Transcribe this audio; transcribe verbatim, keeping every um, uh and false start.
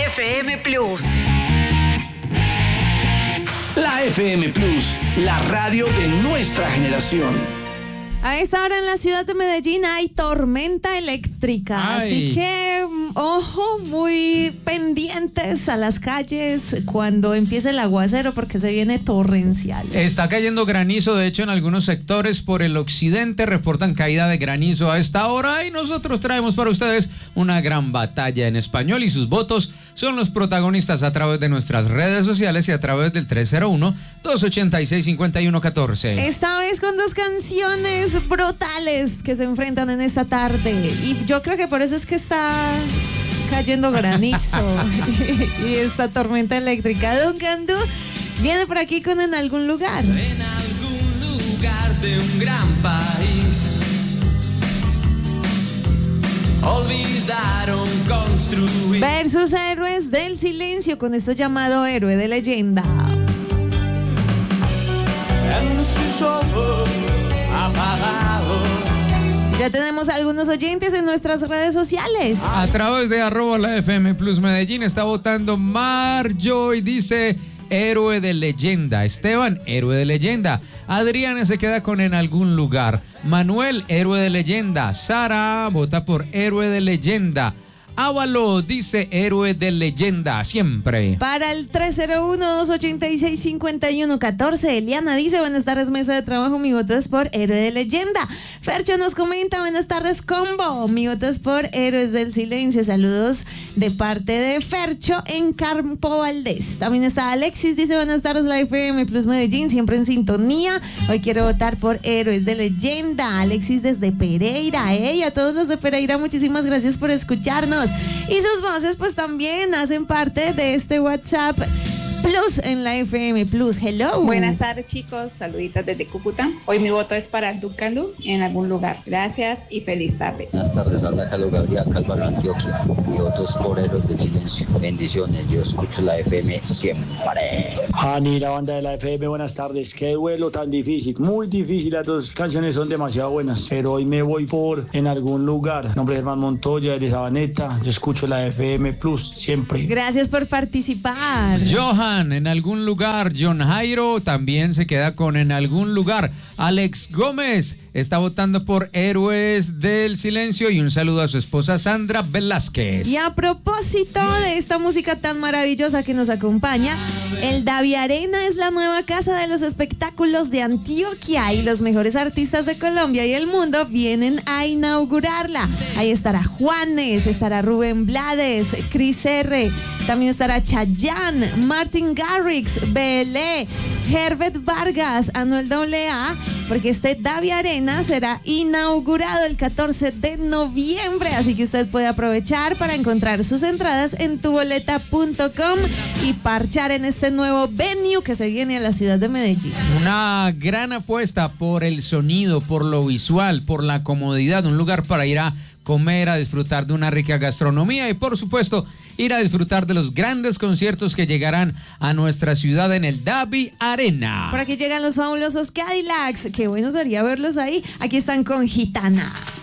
F M Plus. La F M Plus, la radio de nuestra generación. A esta hora en la ciudad de Medellín hay tormenta eléctrica, Ay. así que ojo, muy pendientes a las calles cuando empiece el aguacero porque se viene torrencial. Está cayendo granizo, de hecho en algunos sectores por el occidente reportan caída de granizo a esta hora y nosotros traemos para ustedes una gran batalla en español y sus votos son los protagonistas a través de nuestras redes sociales y a través del tres cero uno, dos ochenta y seis, cincuenta y uno catorce. Esta vez con dos canciones brutales que se enfrentan en esta tarde y yo creo que por eso es que está cayendo granizo y esta tormenta eléctrica. Duncan Du viene por aquí con En Algún Lugar. En algún lugar de un gran país olvidaron construir Versus Héroes del Silencio con esto llamado Héroe de Leyenda. en sus ojos apagados. Ya tenemos algunos oyentes en nuestras redes sociales. A través de arroba la F M Plus Medellín está votando Marjoy, dice Héroe de Leyenda. Esteban, Héroe de Leyenda. Adriana se queda con En Algún Lugar. Manuel, Héroe de Leyenda. Sara vota por Héroe de Leyenda. Ávalo dice Héroe de Leyenda, siempre. Para el tres cero uno, dos ochenta y seis, cincuenta y uno catorce, Eliana dice, buenas tardes mesa de trabajo, mi voto es por Héroe de Leyenda. Fercho nos comenta, buenas tardes combo, mi voto es por Héroes del Silencio. Saludos de parte de Fercho en Campo Valdés. También está Alexis, dice, buenas tardes la F M Plus Medellín, siempre en sintonía. Hoy quiero votar por Héroes de Leyenda. Alexis desde Pereira, hey, a todos los de Pereira, muchísimas gracias por escucharnos. Y sus voces pues también hacen parte de este WhatsApp Plus en la F M Plus. Hello. Buenas tardes chicos, saluditas desde Cúcuta. Hoy mi voto es para Duncan Du En Algún Lugar. Gracias y feliz tarde. Buenas tardes, habla Carlos Gabriel Calvaro, Antioquia. Mi voto es por Héroes del Silencio. Bendiciones, yo escucho la F M siempre. Ani, la banda de la F M, buenas tardes. Qué duelo tan difícil, muy difícil. Las dos canciones son demasiado buenas, pero hoy me voy por En Algún Lugar. Nombre de Germán Montoya, de Sabaneta. Yo escucho la F M Plus siempre. Gracias por participar. Johan, En Algún Lugar. John Jairo también se queda con En Algún Lugar. Alex Gómez está votando por Héroes del Silencio y un saludo a su esposa Sandra Velázquez. Y a propósito de esta música tan maravillosa que nos acompaña, el Davi Arena es la nueva casa de los espectáculos de Antioquia y los mejores artistas de Colombia y el mundo vienen a inaugurarla. Ahí estará Juanes, estará Rubén Blades, Cris R, también estará Chayanne, Martin Garrix, Belé, Herbert Vargas, Anuel doble A, porque este Davi Arena será inaugurado el catorce de noviembre, así que usted puede aprovechar para encontrar sus entradas en tu boleta punto com y parchar en este nuevo venue que se viene a la ciudad de Medellín. Una gran apuesta por el sonido, por lo visual, por la comodidad, un lugar para ir a comer, a disfrutar de una rica gastronomía y por supuesto ir a disfrutar de los grandes conciertos que llegarán a nuestra ciudad en el Davi Arena. Por aquí llegan los fabulosos Cadillacs, qué bueno sería verlos ahí. Aquí están con Gitana.